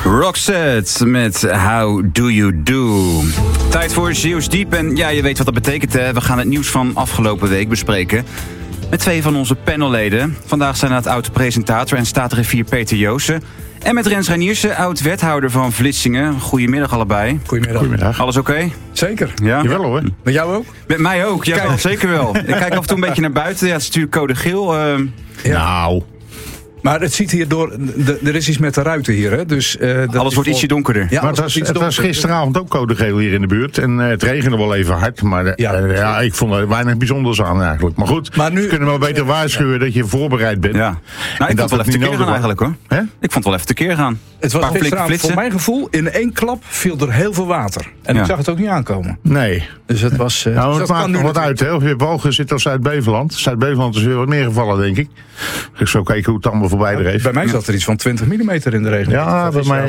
Roxette met How Do You Do. Tijd voor Zeeuws Diep en ja, je weet wat dat betekent, hè? We gaan het nieuws van afgelopen week bespreken met 2 van onze panelleden. Vandaag zijn het oud-presentator en staatrevier Peter Joossen en met Rens Reiniersen, oud-wethouder van Vlissingen. Goedemiddag allebei. Goedemiddag. Alles oké? Zeker. Ja? Jawel hoor. Met jou ook? Met mij ook, ja, zeker wel. Ik kijk af en toe een beetje naar buiten. Ja, het is natuurlijk code geel. Nou... Maar het ziet hier door... Er is iets met de ruiten hier, hè? Dus, alles wordt ietsje donkerder. Ja, maar het was gisteravond ook code geel hier in de buurt. En het regende wel even hard. Maar ik vond er weinig bijzonders aan eigenlijk. Maar goed, maar nu kunnen we wel beter waarschuwen dat je voorbereid bent. Ja. Nou, ik vond het wel even tekeer gaan eigenlijk, hoor. He? Ik vond het wel even tekeer gaan. Het was gisteravond, voor mijn gevoel, in 1 klap viel er heel veel water. En ik zag het ook niet aankomen. Nee. Dus het was... nou, het maakt nog wat uit, hè? Of je op Hoge zit als Zuid-Beveland. Zuid-Beveland is weer wat meer gevallen, denk ik. Ik zou kijken hoe het allemaal voorbij dreef. Bij mij zat er iets van 20 mm in de regen. Ja, bij mij.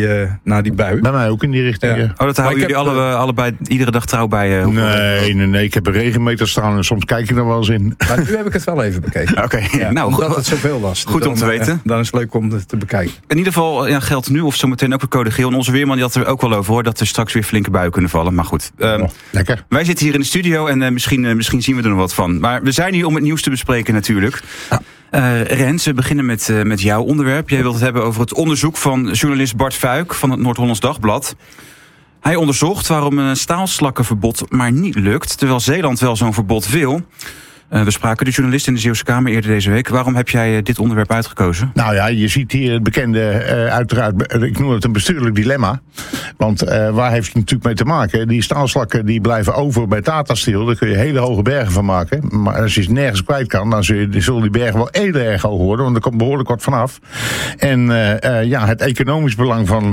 Na die bui. Bij mij ook in die richting, ja. Oh, dat houden jullie allebei iedere dag trouw bij? Nee. Ik heb een regenmeter staan en soms kijk ik er wel eens in. Maar nu heb ik het wel even bekeken. Oké, omdat het zoveel was. Goed om te weten. Dan is het leuk om het te bekijken. In ieder geval geldt nu of zometeen ook weer code geel. En onze weerman die had er ook wel over, hoor, dat er straks weer flinke buien kunnen vallen. Maar goed. Lekker. Wij zitten hier in de studio en misschien zien we er nog wat van. Maar we zijn hier om het nieuws te bespreken natuurlijk. Ja. Rens, we beginnen met jouw onderwerp. Jij wilt het hebben over het onderzoek van journalist Bart Fuik van het Noord-Hollands Dagblad. Hij onderzocht waarom een staalslakkenverbod maar niet lukt, terwijl Zeeland wel zo'n verbod wil. We spraken de journalist in de Zeeuwse Kamer eerder deze week. Waarom heb jij dit onderwerp uitgekozen? Nou ja, je ziet hier het bekende, uiteraard, ik noem het een bestuurlijk dilemma. Want waar heeft het natuurlijk mee te maken? Die staalslakken die blijven over bij Tata Steel. Daar kun je hele hoge bergen van maken. Maar als je ze nergens kwijt kan, dan zullen die bergen wel heel erg hoog worden. Want er komt behoorlijk wat vanaf. En het economisch belang van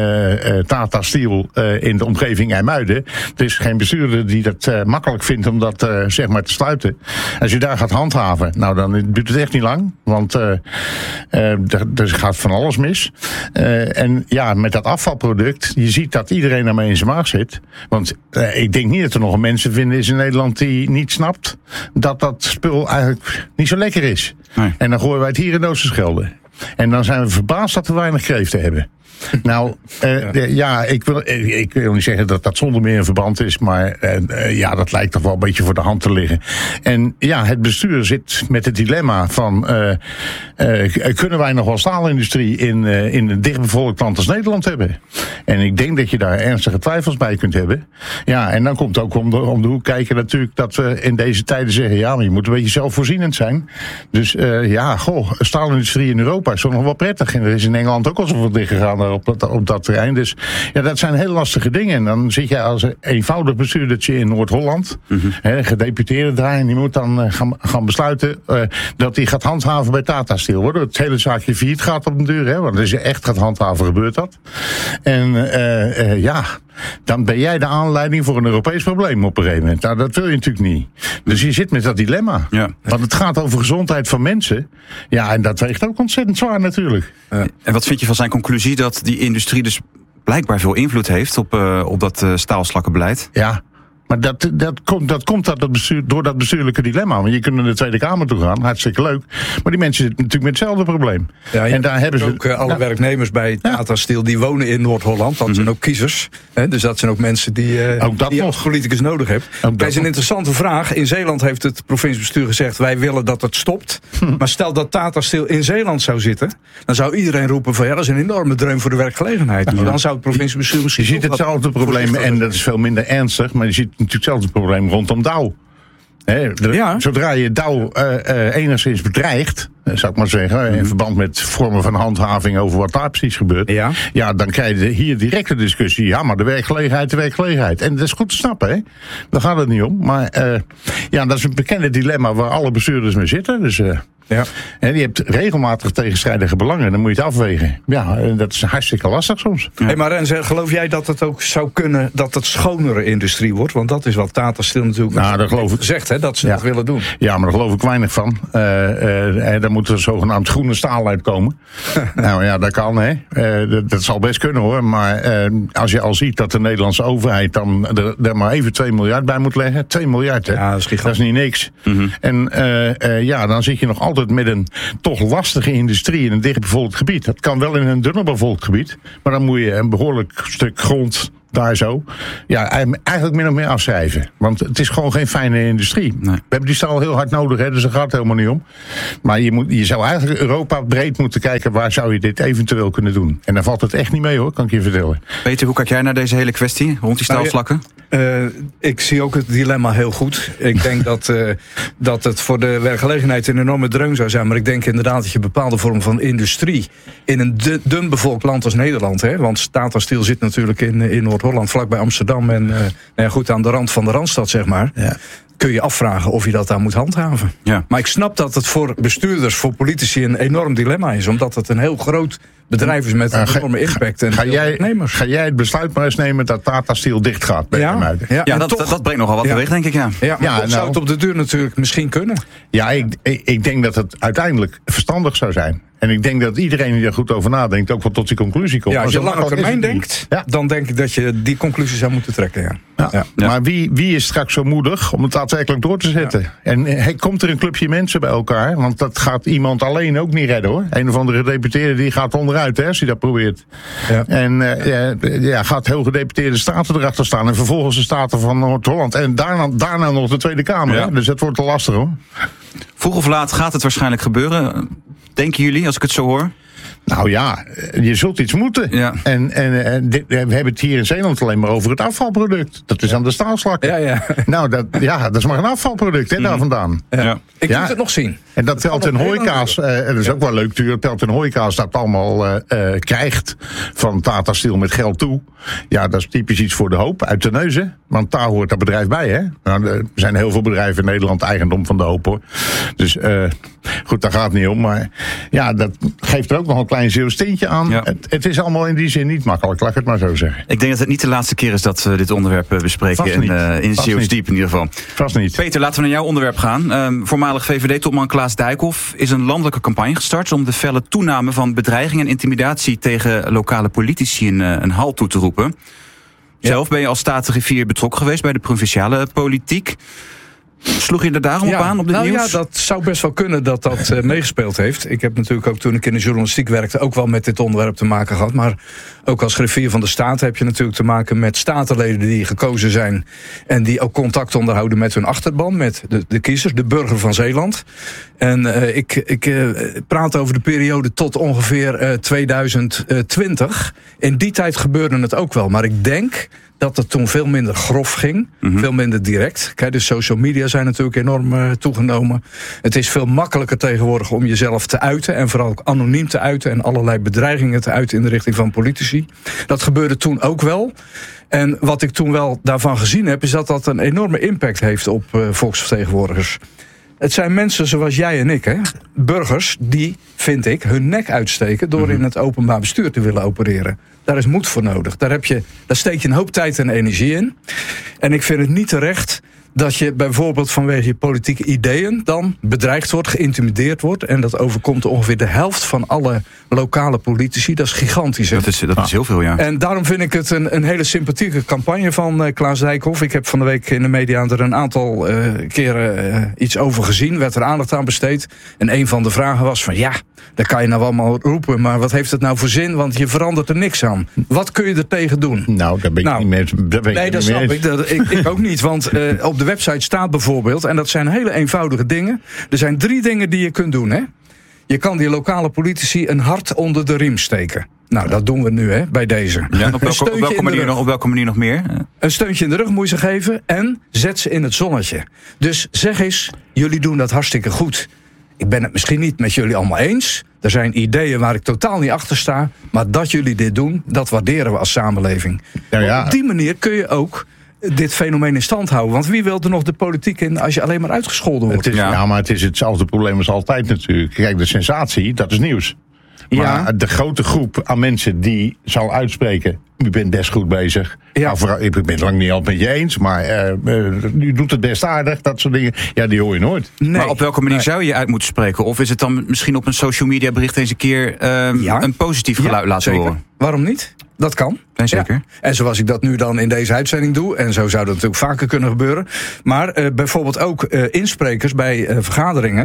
Tata Steel in de omgeving IJmuiden. Er is geen bestuurder die dat makkelijk vindt om dat zeg maar te sluiten. Als je daar gaat handhaven, nou dan duurt het echt niet lang. Want er gaat van alles mis. En ja, met dat afvalproduct, je ziet dat iedereen daarmee in zijn maag zit. Want ik denk niet dat er nog mensen vinden is in Nederland die niet snapt dat spul eigenlijk niet zo lekker is. Nee. En dan gooien wij het hier in Oosterschelde. En dan zijn we verbaasd dat we weinig kreeften hebben. Nou, ik wil niet zeggen dat dat zonder meer een verband is, maar dat lijkt toch wel een beetje voor de hand te liggen. En ja, het bestuur zit met het dilemma van, kunnen wij nog wel staalindustrie in een dichtbevolkt land als Nederland hebben? En ik denk dat je daar ernstige twijfels bij kunt hebben. Ja, en dan komt ook om de hoek kijken natuurlijk dat we in deze tijden zeggen, ja, maar je moet een beetje zelfvoorzienend zijn. Dus staalindustrie in Europa is toch nog wel prettig. En er is in Engeland ook al zoveel dicht gegaan op dat terrein. Dus ja, dat zijn heel lastige dingen. En dan zit je als eenvoudig bestuurdertje in Noord-Holland, gedeputeerde daar, en die moet dan gaan besluiten dat hij gaat handhaven bij Tata Steel. Waardoor het hele zaakje failliet gaat op den duur. Hè? Want als je echt gaat handhaven, gebeurt dat. En dan ben jij de aanleiding voor een Europees probleem op een gegeven moment. Nou, dat wil je natuurlijk niet. Dus je zit met dat dilemma. Ja. Want het gaat over gezondheid van mensen. Ja, en dat weegt ook ontzettend zwaar natuurlijk. En wat vind je van zijn conclusie dat die industrie dus blijkbaar veel invloed heeft op dat staalslakkenbeleid? Ja. Maar dat komt door dat bestuurlijke dilemma. Want je kunt naar de Tweede Kamer toe gaan, hartstikke leuk. Maar die mensen zitten natuurlijk met hetzelfde probleem. Ja, en daar hebben ze ook alle werknemers bij Tata Steel die wonen in Noord-Holland. Dat zijn ook kiezers. Hè? Dus dat zijn ook mensen die je als politicus nodig hebt. Dat is een interessante vraag. In Zeeland heeft het provinciebestuur gezegd, wij willen dat het stopt. Maar stel dat Tata Steel in Zeeland zou zitten, dan zou iedereen roepen van, ja, dat is een enorme dreun voor de werkgelegenheid. Ja. Dan zou het provinciebestuur misschien... Je ziet hetzelfde probleem, en dat is veel minder ernstig, maar je ziet natuurlijk hetzelfde probleem rondom Dow. Zodra je Dow enigszins bedreigt, zou ik maar zeggen, in verband met vormen van handhaving over wat daar precies gebeurt, dan krijg je hier direct de discussie, ja, maar de werkgelegenheid. En dat is goed te snappen, hè? Daar gaat het niet om. Maar dat is een bekende dilemma waar alle bestuurders mee zitten. Dus en je hebt regelmatig tegenstrijdige belangen, dan moet je het afwegen. Ja, dat is hartstikke lastig soms. Hey, maar Rens, geloof jij dat het ook zou kunnen dat het schonere industrie wordt? Want dat is wat Tata Steel natuurlijk gezegd, hè, dat ze dat willen doen. Ja, maar daar geloof ik weinig van. Daar moet er zogenaamd groene staal uitkomen. Nou ja, dat kan, hè. Dat zal best kunnen, hoor. Maar als je al ziet dat de Nederlandse overheid dan er maar even 2 miljard bij moet leggen. 2 miljard, hè. Ja, dat is niet niks. En dan zit je nog altijd altijd met een toch lastige industrie in een dichtbevolkt gebied. Dat kan wel in een dunner bevolkt gebied, maar dan moet je een behoorlijk stuk grond daar zo, eigenlijk min of meer afschrijven. Want het is gewoon geen fijne industrie. Nee. We hebben die staal heel hard nodig, hè, dus daar gaat het helemaal niet om. Maar je zou eigenlijk Europa breed moeten kijken, waar zou je dit eventueel kunnen doen? En daar valt het echt niet mee, hoor, kan ik je vertellen. Peter, hoe kijk jij naar deze hele kwestie rond die staalvlakken? Ik zie ook het dilemma heel goed. Ik denk dat het voor de werkgelegenheid een enorme dreun zou zijn. Maar ik denk inderdaad dat je een bepaalde vorm van industrie in een dun bevolkt land als Nederland, hè, want Tata Steel zit natuurlijk in Noord-Holland, vlakbij Amsterdam en goed aan de rand van de Randstad, zeg maar. Ja. Kun je afvragen of je dat daar moet handhaven. Ja. Maar ik snap dat het voor bestuurders, voor politici een enorm dilemma is, omdat het een heel groot bedrijf is met een enorme impact. En ga jij het besluit maar eens nemen dat Tata Steel dicht gaat? Dat brengt nogal wat teweeg, denk ik. Maar zou het op de duur natuurlijk misschien kunnen? Ja, ik denk dat het uiteindelijk verstandig zou zijn. En ik denk dat iedereen die er goed over nadenkt ook wel tot die conclusie komt. Ja, als je lange termijn denkt, dan denk ik dat je die conclusie zou moeten trekken. Ja. Maar wie is straks zo moedig om het daadwerkelijk door te zetten? Ja. En komt er een clubje mensen bij elkaar? Want dat gaat iemand alleen ook niet redden, hoor. Een of andere gedeputeerde die gaat onderuit, hè, als hij dat probeert. Ja. En gaat heel gedeputeerde staten erachter staan. En vervolgens de staten van Noord-Holland. En daarna nog de Tweede Kamer. Ja. Hè? Dus het wordt te lastig, hoor. Vroeg of laat gaat het waarschijnlijk gebeuren. Denken jullie, als ik het zo hoor? Nou ja, je zult iets moeten. Ja. En we hebben het hier in Zeeland alleen maar over het afvalproduct. Dat is aan de staalslakken. Ja. Nou, dat is maar een afvalproduct, hè, daar vandaan. Ja. Ik moet het nog zien. En dat Pelt en Hooikaas, dat is ook wel leuk natuurlijk, Pelt en Hooikaas dat allemaal krijgt van Tata Steel met geld toe. Ja, dat is typisch iets voor de hoop, uit de neuzen. Want daar hoort dat bedrijf bij, hè. Nou, er zijn heel veel bedrijven in Nederland eigendom van de hoop, hoor. Dus goed, daar gaat het niet om. Maar ja, dat geeft er ook nog een klein Zeeuws tintje aan. Ja. Het is allemaal in die zin niet makkelijk, laat ik het maar zo zeggen. Ik denk dat het niet de laatste keer is dat we dit onderwerp bespreken in Zeeuws Diep in ieder geval. Vast niet. Peter, laten we naar jouw onderwerp gaan. Voormalig VVD-topman Klaas Dijkhoff is een landelijke campagne gestart om de felle toename van bedreiging en intimidatie tegen lokale politici een halt toe te roepen. Zelf ben je als statengriffier betrokken geweest bij de provinciale politiek. Sloeg je er daarom op aan op dit nieuws? Ja, dat zou best wel kunnen dat meegespeeld heeft. Ik heb natuurlijk ook toen ik in de journalistiek werkte ook wel met dit onderwerp te maken gehad. Maar ook als griffier van de Staten heb je natuurlijk te maken met statenleden die gekozen zijn. En die ook contact onderhouden met hun achterban, met de kiezers, de burger van Zeeland. En ik praat over de periode tot ongeveer 2020. In die tijd gebeurde het ook wel. Maar ik denk dat het toen veel minder grof ging. Veel minder direct. Kijk, de social media zijn natuurlijk enorm toegenomen. Het is veel makkelijker tegenwoordig om jezelf te uiten. En vooral ook anoniem te uiten. En allerlei bedreigingen te uiten in de richting van politici. Dat gebeurde toen ook wel. En wat ik toen wel daarvan gezien heb, is dat dat een enorme impact heeft op volksvertegenwoordigers. Het zijn mensen zoals jij en ik, hè? Burgers die, vind ik, hun nek uitsteken door in het openbaar bestuur te willen opereren. Daar is moed voor nodig. Daar steek je een hoop tijd en energie in. En ik vind het niet terecht dat je bijvoorbeeld vanwege je politieke ideeën dan bedreigd wordt, geïntimideerd wordt. En dat overkomt ongeveer de helft van alle lokale politici. Dat is gigantisch. Hè? Dat is heel veel, ja. En daarom vind ik het een hele sympathieke campagne van Klaas Dijkhoff. Ik heb van de week in de media er een aantal keren iets over gezien. Werd er aandacht aan besteed. En een van de vragen was van dat kan je nou allemaal roepen. Maar wat heeft het nou voor zin? Want je verandert er niks aan. Wat kun je er tegen doen? Nou, daar ben ik niet mee. Nee, dat snap ik. Ik ook niet. Want op de website staat bijvoorbeeld, en dat zijn hele eenvoudige dingen. Er zijn 3 dingen die je kunt doen, hè. Je kan die lokale politici een hart onder de riem steken. Nou, dat doen we nu, hè, bij deze. Ja, op welke manier nog meer? Een steuntje in de rug moet je ze geven en zet ze in het zonnetje. Dus zeg eens, jullie doen dat hartstikke goed. Ik ben het misschien niet met jullie allemaal eens. Er zijn ideeën waar ik totaal niet achter sta. Maar dat jullie dit doen, dat waarderen we als samenleving. Op die manier kun je ook dit fenomeen in stand houden. Want wie wil er nog de politiek in als je alleen maar uitgescholden wordt? Maar het is hetzelfde probleem als altijd natuurlijk. Kijk, de sensatie, dat is nieuws. Maar de grote groep aan mensen die zal uitspreken, u bent best goed bezig. Ja. Nou, ik ben het lang niet altijd met je eens, maar u doet het best aardig, dat soort dingen. Ja, die hoor je nooit. Nee. Maar op welke manier zou je uit moeten spreken? Of is het dan misschien op een social media bericht eens een keer een positief geluid laten zeker. horen? Waarom niet? Dat kan. Zeker. Ja. En zoals ik dat nu dan in deze uitzending doe, en zo zou dat natuurlijk vaker kunnen gebeuren. Maar bijvoorbeeld ook insprekers bij vergaderingen.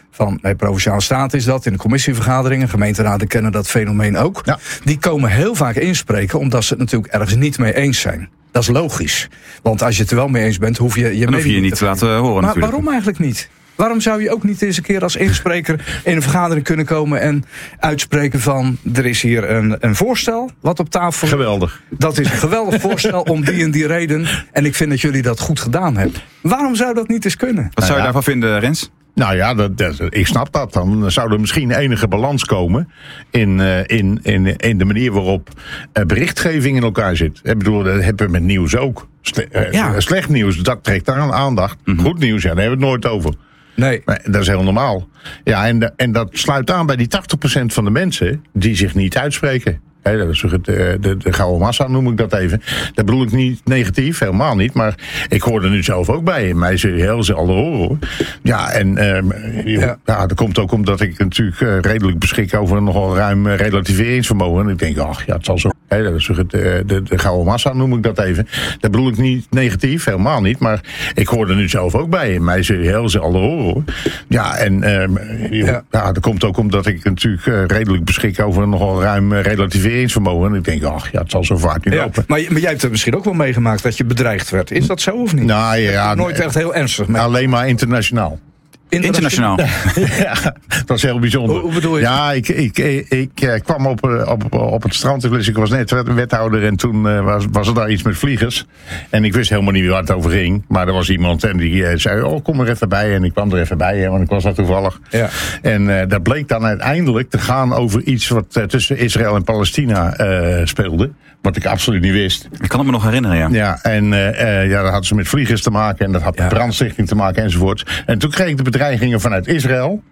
van Provinciale Staten is dat, in de commissievergaderingen, gemeenteraden kennen dat fenomeen ook. Ja. Die komen heel vaak inspreken, omdat ze het natuurlijk ergens niet mee eens zijn. Dat is logisch. Want als je het er wel mee eens bent, hoef je niet te laten horen. Maar natuurlijk. Waarom eigenlijk niet? Waarom zou je ook niet eens een keer als inspreker in een vergadering kunnen komen en uitspreken van, er is hier een voorstel wat op tafel. Geweldig. Dat is een geweldig voorstel om die en die reden. En ik vind dat jullie dat goed gedaan hebben. Waarom zou dat niet eens kunnen? Wat zou je daarvan vinden, Rens? Nou ja, ik snap dat. Dan zou er misschien enige balans komen in de manier waarop berichtgeving in elkaar zit. Ik bedoel, dat hebben we met nieuws ook. Slecht nieuws, dat trekt daar aandacht. Mm-hmm. Goed nieuws, daar hebben we het nooit over. Nee. Maar dat is heel normaal. Ja, en dat sluit aan bij die 80% van de mensen die zich niet uitspreken. He, dat is de gouden massa, noem ik dat even. Dat bedoel ik niet negatief, helemaal niet. Maar ik hoor er nu zelf ook bij. Mij zul je heel zelden horen, hoor. Ja, en dat komt ook omdat ik natuurlijk redelijk beschik over een nogal ruim relativeringsvermogen. En ik denk, het zal zo. He, dat is de gouden massa, noem ik dat even. Dat bedoel ik niet negatief, helemaal niet. Maar ik hoor er nu zelf ook bij. Mij zul je heel zelden horen, hoor. Ja, en dat komt ook omdat ik natuurlijk redelijk beschik over een nogal ruim relativeringsvermogen. En ik denk, het zal zo vaak niet lopen. Maar jij hebt het misschien ook wel meegemaakt dat je bedreigd werd. Is dat zo of niet? Nou ja, nooit echt heel ernstig mee. Alleen maar internationaal. Internationaal? Ja, dat is heel bijzonder. Hoe bedoel je? Ja, ik kwam op het strand. Dus ik was net wethouder en toen was er daar iets met vliegers. En ik wist helemaal niet waar het over ging. Maar er was iemand en die zei, kom er even bij. En ik kwam er even bij, want ik was daar toevallig. Ja. En dat bleek dan uiteindelijk te gaan over iets wat tussen Israël en Palestina speelde. Wat ik absoluut niet wist. Ik kan het me nog herinneren, ja. Ja, en dat had ze met vliegers te maken. En dat had met brandstichting te maken enzovoort. En toen kreeg ik de bedreigingen vanuit Israël.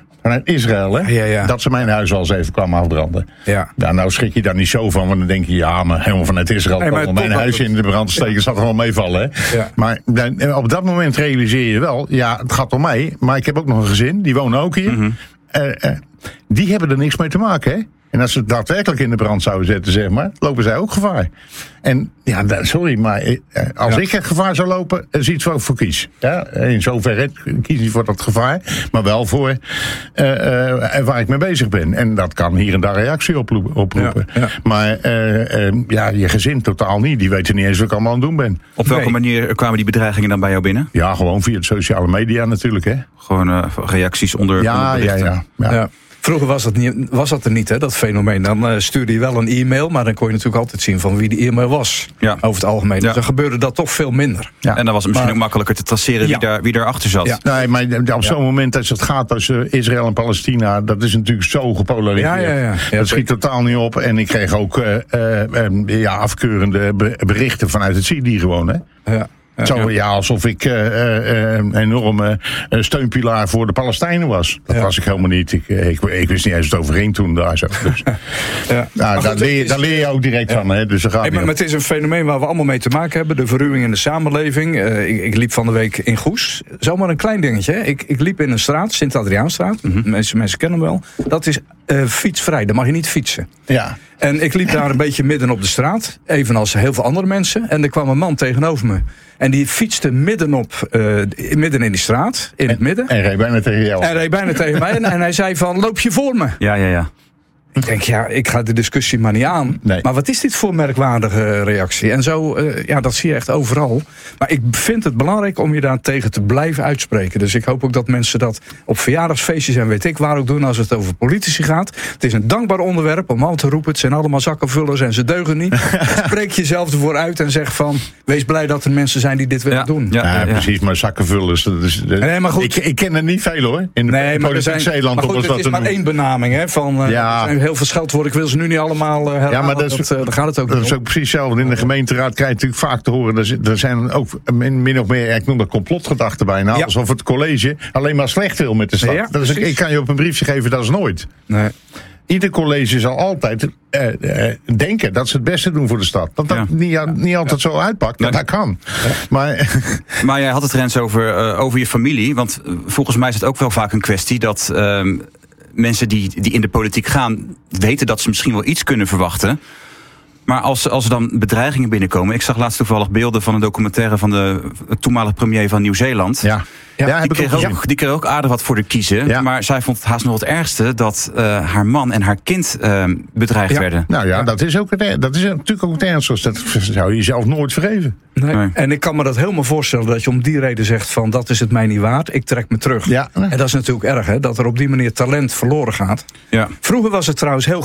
Hè? Dat ze mijn huis wel eens even kwamen afbranden. Ja. Nou schrik je daar niet zo van, want dan denk je, maar helemaal vanuit Israël kwam mijn huis in de brand te steken, zat er wel meevallen. Hè? Ja. Maar op dat moment realiseer je wel, het gaat om mij, maar ik heb ook nog een gezin, die wonen ook hier. Mm-hmm. Die hebben er niks mee te maken, hè? En als ze het daadwerkelijk in de brand zouden zetten, zeg maar, lopen zij ook gevaar. En sorry, maar als ik het gevaar zou lopen, is iets waar ik voor kies. Ja, in zoverre kies niet voor dat gevaar, maar wel voor waar ik mee bezig ben. En dat kan hier en daar reactie oproepen. Ja. Maar je gezin totaal niet. Die weten niet eens wat ik allemaal aan het doen ben. Op welke manier kwamen die bedreigingen dan bij jou binnen? Ja, gewoon via de sociale media natuurlijk, hè. Gewoon reacties onder berichten. Ja. Vroeger was dat er niet, hè, dat fenomeen. Dan stuurde je wel een e-mail, maar dan kon je natuurlijk altijd zien van wie die e-mail was. Ja. Over het algemeen. Ja. Dus dan gebeurde dat toch veel minder. Ja. En dan was het misschien ook makkelijker te traceren wie daarachter zat. Ja. Nee, maar op zo'n moment als het gaat tussen Israël en Palestina, dat is natuurlijk zo gepolariseerd. Ja, dat schiet totaal niet op. En ik kreeg ook afkeurende berichten vanuit het CIDI gewoon, hè. Ja. Alsof ik een enorme steunpilaar voor de Palestijnen was. Dat was ik helemaal niet. Ik wist niet eens wat het over ging toen daar zo. Dus. Daar leer je ook direct van. Hè? Dus maar het is een fenomeen waar we allemaal mee te maken hebben. De verruwing in de samenleving. Ik liep van de week in Goes. Zomaar een klein dingetje. Hè? Ik liep in een straat, Sint-Adriaanstraat. Mm-hmm. Mensen kennen hem wel. Dat is fietsvrij. Daar mag je niet fietsen. Ja. En ik liep daar een beetje midden op de straat. Evenals heel veel andere mensen. En er kwam een man tegenover me. En die fietste midden in die straat, in het midden. En reed bijna tegen jou. En reed bijna tegen mij. En hij zei van, loop je voor me? Ja. Ik denk, ik ga de discussie maar niet aan. Nee. Maar wat is dit voor merkwaardige reactie? En zo, dat zie je echt overal. Maar ik vind het belangrijk om je daar tegen te blijven uitspreken. Dus ik hoop ook dat mensen dat op verjaardagsfeestjes en weet ik waar ook doen als het over politici gaat. Het is een dankbaar onderwerp om al te roepen. Het zijn allemaal zakkenvullers en ze deugen niet. Spreek jezelf ervoor uit en zeg van, wees blij dat er mensen zijn die dit willen doen. Ja, precies, maar zakkenvullers. Nee, maar goed. Ik ken er niet veel, hoor. In de politiek Zeeland. Maar goed, het is maar één benaming, hè, van heel veel scheldwoorden. Ik wil ze nu niet allemaal herhalen. Ja, maar daar gaat het ook dat is ook precies hetzelfde. In de gemeenteraad krijg je natuurlijk vaak te horen. Er zijn ook min of meer, ik noem dat complotgedachten bijna. Alsof het college alleen maar slecht wil met de stad. Ja, ik kan je op een briefje geven, dat is nooit. Nee. Ieder college zal altijd denken dat ze het beste doen voor de stad. Dat niet altijd zo uitpakt. Dat kan. Ja. Maar jij had het, Rens, over je familie. Want volgens mij is het ook wel vaak een kwestie dat mensen die in de politiek gaan weten dat ze misschien wel iets kunnen verwachten. Maar als er dan bedreigingen binnenkomen... Ik zag laatst toevallig beelden van een documentaire... van de toenmalige premier van Nieuw-Zeeland. Die kreeg ook aardig wat voor de kiezen. Ja. Maar zij vond het haast nog het ergste... dat haar man en haar kind bedreigd werden. Nou ja, dat is natuurlijk ook het ernstigste. Dat zou je jezelf nooit vergeven. Nee. En ik kan me dat helemaal voorstellen... dat je om die reden zegt van... dat is het mij niet waard, ik trek me terug. Ja. En dat is natuurlijk erg, hè, dat er op die manier talent verloren gaat. Ja. Vroeger was het trouwens heel